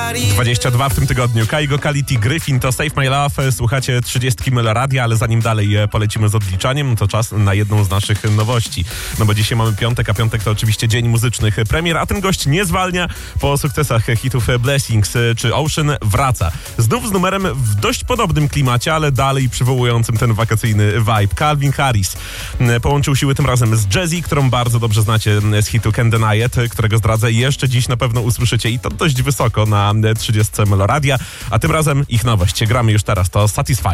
22 w tym tygodniu. Kaigo, Kality, Gryffin to Save My Love. Słuchacie 30 Meloradia, ale zanim dalej polecimy z odliczaniem, to czas na jedną z naszych nowości. No bo dzisiaj mamy piątek, a piątek to oczywiście dzień muzycznych premier, a ten gość nie zwalnia. Po sukcesach hitów Blessings czy Ocean wraca. Znów z numerem w dość podobnym klimacie, ale dalej przywołującym ten wakacyjny vibe. Calvin Harris połączył siły tym razem z Jazzy, którą bardzo dobrze znacie z hitu Can't Deny It, którego zdradzę jeszcze dziś na pewno usłyszycie i to dość wysoko na 30 Meloradia, a tym razem ich nowość. Gramy już teraz, to Satisfy.